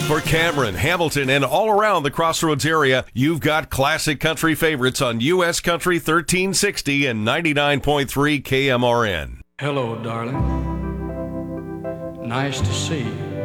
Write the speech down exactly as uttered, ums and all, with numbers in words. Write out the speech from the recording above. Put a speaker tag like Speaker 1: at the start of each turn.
Speaker 1: For Cameron, Hamilton, and all around the Crossroads area, you've got classic country favorites on U S Country thirteen sixty and ninety-nine point three K M R N.
Speaker 2: Hello, darling. Nice to see you.